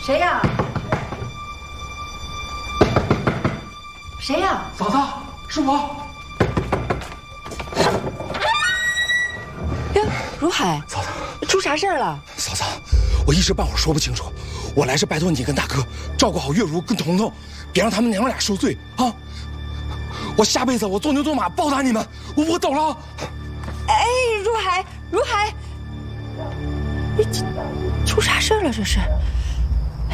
谁呀？谁呀？ 嫂子，是我。 呀，如海， 嫂子， 出啥事儿了？ 嫂子，我一时半会儿说不清楚。我来是拜托你跟大哥照顾好月如跟彤彤，别让他们娘俩受罪啊！我下辈子我做牛做马报答你们，我走了。 哎，如海，你出啥事儿了？这是？